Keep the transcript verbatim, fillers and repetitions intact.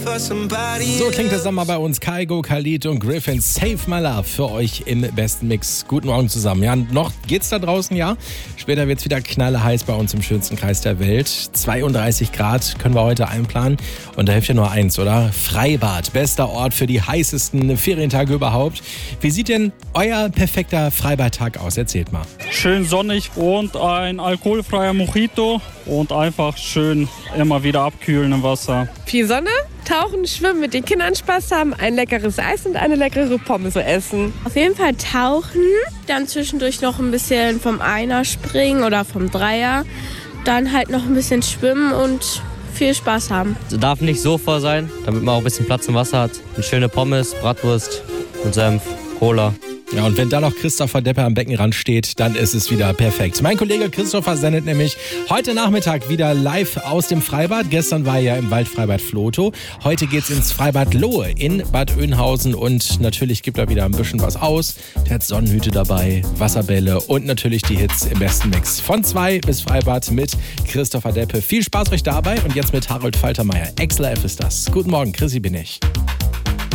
So klingt der Sommer bei uns. Kygo, Khalid und Griffin, Save My Love für euch im besten Mix. Guten Morgen zusammen. Ja, noch geht's da draußen, ja. Später wird's wieder knallheiß bei uns im schönsten Kreis der Welt. zweiunddreißig Grad können wir heute einplanen. Und da hilft ja nur eins, oder? Freibad, bester Ort für die heißesten Ferientage überhaupt. Wie sieht denn euer perfekter Freibadtag aus? Erzählt mal. Schön sonnig und ein alkoholfreier Mojito und einfach schön immer wieder abkühlen im Wasser. Viel Sonne, tauchen, schwimmen, mit den Kindern Spaß haben, ein leckeres Eis und eine leckere Pommes essen. Auf jeden Fall tauchen, dann zwischendurch noch ein bisschen vom Einer springen oder vom Dreier, dann halt noch ein bisschen schwimmen und viel Spaß haben. Es darf nicht so voll sein, damit man auch ein bisschen Platz im Wasser hat. Eine schöne Pommes, Bratwurst und Senf, Cola. Ja, und wenn da noch Christopher Deppe am Beckenrand steht, dann ist es wieder perfekt. Mein Kollege Christopher sendet nämlich heute Nachmittag wieder live aus dem Freibad. Gestern war er ja im Waldfreibad Floto. Heute geht's ins Freibad Lohe in Bad Oeynhausen und natürlich gibt er wieder ein bisschen was aus. Der hat Sonnenhüte dabei, Wasserbälle und natürlich die Hits im besten Mix. Von zwei bis Freibad mit Christopher Deppe. Viel Spaß euch dabei und jetzt mit Harold Faltermeier. X L F ist das. Guten Morgen, Chrissy bin ich.